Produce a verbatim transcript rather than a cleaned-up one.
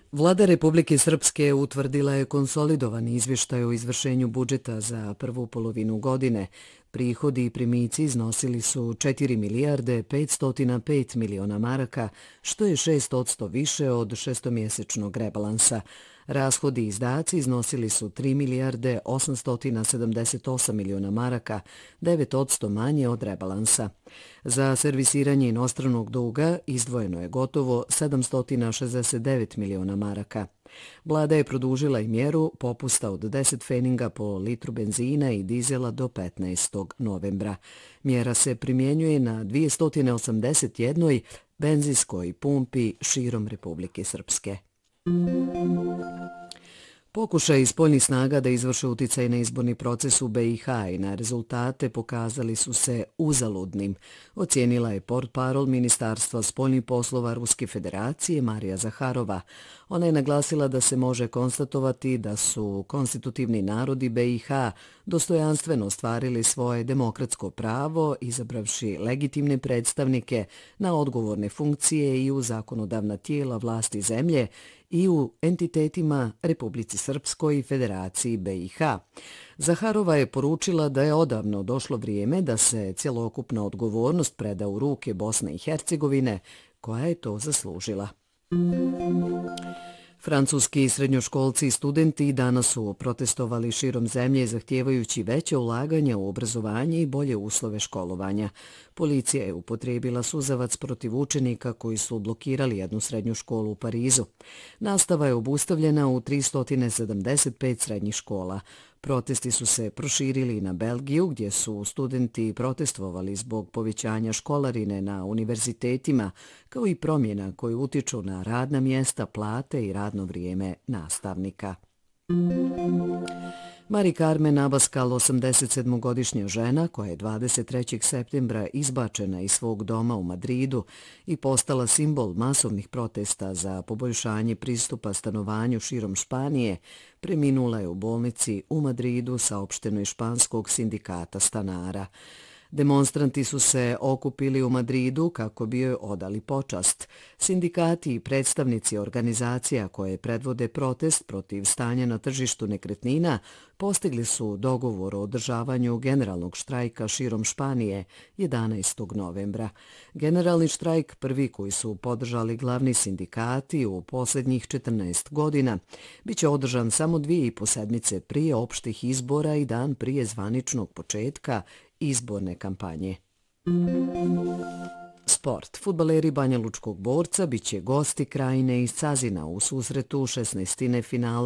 Vlada Republike Srpske utvrdila je konsolidovani izvještaj o izvršenju budžeta za prvu polovinu godine. Prihodi i primici iznosili su četiri milijarde petsto pet miliona maraka, što je šest posto više od šestomjesečnog rebalansa. Rashodi i izdaci iznosili su tri milijarde osamsto sedamdeset osam miliona maraka, devet posto manje od rebalansa. Za servisiranje inostranog duga izdvojeno je gotovo sedamsto šezdeset devet miliona maraka. Vlada je produžila i mjeru popusta od deset pfeninga po litru benzina i dizela do petnaestog novembra. Mjera se primjenjuje na dvjesto osamdeset jednoj benzinskoj pumpi širom Republike Srpske. Pokušaj spoljnih snaga da izvrše uticaj na izborni proces u be i ha i na rezultate pokazali su se uzaludnim, ocijenila je portparol Ministarstva spoljnih poslova Ruske federacije Marija Zaharova. Ona je naglasila da se može konstatovati da su konstitutivni narodi be i ha dostojanstveno ostvarili svoje demokratsko pravo izabravši legitimne predstavnike na odgovorne funkcije i u zakonodavna tijela vlasti zemlje i u entitetima Republici Srpskoj i Federaciji be i ha. Zaharova je poručila da je odavno došlo vrijeme da se cjelokupna odgovornost preda u ruke Bosne i Hercegovine, koja je to zaslužila. Francuski srednjoškolci i studenti danas su protestovali širom zemlje zahtijevajući veće ulaganje u obrazovanje i bolje uslove školovanja. Policija je upotrijebila suzavac protiv učenika koji su blokirali jednu srednju školu u Parizu. Nastava je obustavljena u tristo sedamdeset pet srednjih škola. Protesti su se proširili na Belgiju, gdje su studenti protestovali zbog povećanja školarine na univerzitetima, kao i promjena koje utiču na radna mjesta, plate i radno vrijeme nastavnika. Mari Carmen Abascal, osamdesetsedmogodišnja žena koja je dvadeset trećeg septembra izbačena iz svog doma u Madridu i postala simbol masovnih protesta za poboljšanje pristupa stanovanju širom Španije, preminula je u bolnici u Madridu, saopšteno iz španskog sindikata stanara. Demonstranti su se okupili u Madridu kako bi joj odali počast. Sindikati i predstavnici organizacija koje predvode protest protiv stanja na tržištu nekretnina postigli su dogovor o održavanju generalnog štrajka širom Španije jedanaestog novembra. Generalni štrajk, prvi koji su podržali glavni sindikati u posljednjih četrnaest godina, bit će održan samo dvije i po sedmice prije opštih izbora i dan prije zvaničnog početka izborne kampanje. Sport. Fudbaleri Banja Lučkog Borca biće gosti Krajine iz Cazina u susretu šesnaestine finala